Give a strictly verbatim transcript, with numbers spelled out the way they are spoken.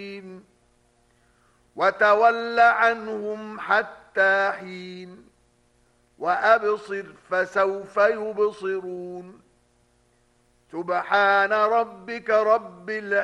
وتول عنهم حتى حين وأبصر فسوف يبصرون سبحان ربك رب العالمين